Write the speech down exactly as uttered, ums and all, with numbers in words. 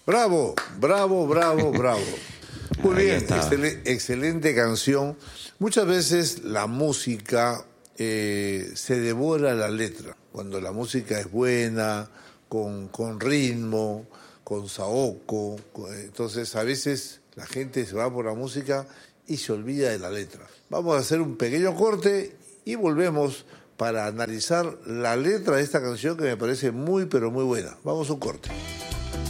Bravo, bravo, bravo, bravo. Muy Ahí bien, está. excel- excelente canción. Muchas veces la música eh, se devora la letra. Cuando la música es buena, con, con ritmo, con saoco. con- Entonces a veces la gente se va por la música y se olvida de la letra. Vamos a hacer un pequeño corte y volvemos para analizar la letra de esta canción que me parece muy, pero muy buena. Vamos a un corte.